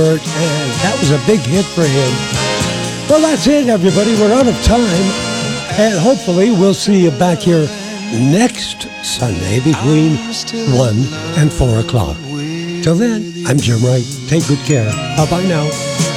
and that was a big hit for him. Well, that's it, everybody. We're out of time, and hopefully we'll see you back here next Sunday between 1 and 4 o'clock. Till then, I'm Jim Wright. Take good care. Bye-bye now.